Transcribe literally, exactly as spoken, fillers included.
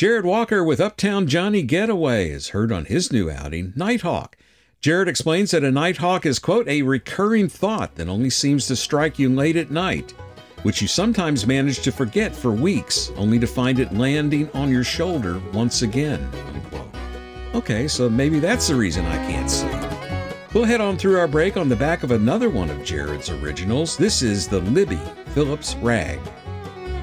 Jared Walker with Uptown Johnny Getaway is heard on his new outing, Nighthawk. Jared explains that a nighthawk is, quote, a recurring thought that only seems to strike you late at night, which you sometimes manage to forget for weeks, only to find it landing on your shoulder once again, unquote. Okay, so maybe that's the reason I can't sleep. We'll head on through our break on the back of another one of Jared's originals. This is the Libby Phillips Rag.